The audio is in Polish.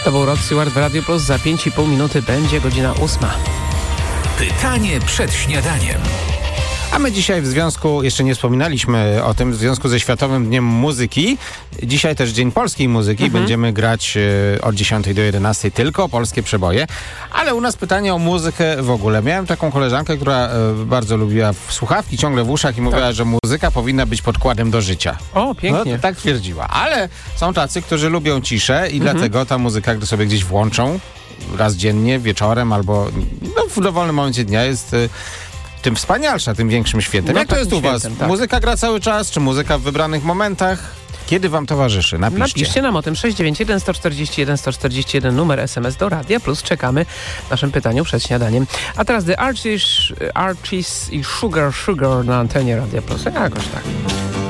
To był Rod Stewart w Radio Plus. Za 5,5 minuty będzie godzina 8. Pytanie przed śniadaniem. A my dzisiaj jeszcze nie wspominaliśmy o tym, w związku ze Światowym Dniem Muzyki. Dzisiaj też Dzień Polskiej Muzyki. Będziemy grać od 10 do 11 tylko polskie przeboje. Ale u nas pytanie o muzykę w ogóle. Miałem taką koleżankę, która bardzo lubiła słuchawki ciągle w uszach i mówiła, że muzyka powinna być podkładem do życia. O, pięknie. No, tak twierdziła. Ale są tacy, którzy lubią ciszę i dlatego ta muzyka, gdy sobie gdzieś włączą raz dziennie, wieczorem albo w dowolnym momencie dnia jest... tym wspanialsza, tym większym świętem. No, jak to jest u was? Tak. Muzyka gra cały czas, czy muzyka w wybranych momentach? Kiedy wam towarzyszy? Napiszcie nam o tym. 691 141 141 numer SMS do Radia Plus. Czekamy w naszym pytaniu przed śniadaniem. A teraz The Archies i Sugar na antenie Radia Plus. Jakoś tak.